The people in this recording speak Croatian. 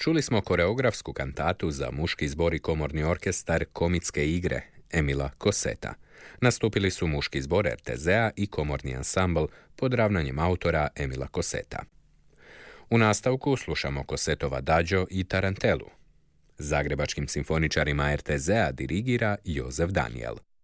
Čuli smo koreografsku kantatu za muški zbor i komorni orkestar Komitske igre Emila Koseta. Nastupili su muški zbor RTZ-a i komorni ansambl pod ravnanjem autora Emila Koseta. U nastavku slušamo Kosetov Adagio i Tarantelu. Zagrebačkim simfoničarima RTZ-a dirigira Jozef Daniel.